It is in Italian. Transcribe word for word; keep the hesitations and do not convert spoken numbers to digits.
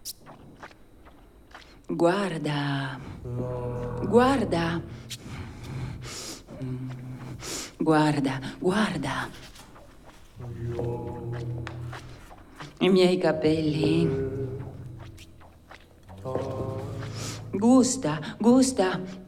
Guarda. Guarda. Guarda, guarda. I miei capelli. Gusta, gusta.